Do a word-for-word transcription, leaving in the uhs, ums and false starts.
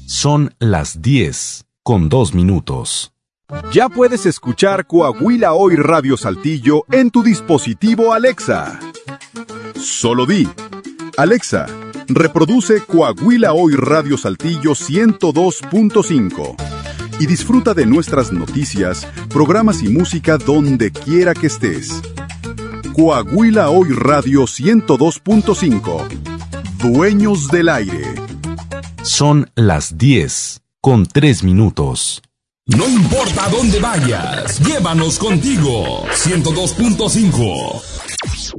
Son las diez con dos minutos. Ya puedes escuchar Coahuila Hoy Radio Saltillo en tu dispositivo Alexa. Solo di: Alexa, reproduce Coahuila Hoy Radio Saltillo ciento dos punto cinco y disfruta de nuestras noticias, programas y música donde quiera que estés. Coahuila Hoy Radio ciento dos punto cinco. Dueños del aire. Son las diez con tres minutos. No importa dónde vayas, llévanos contigo. ciento dos punto cinco.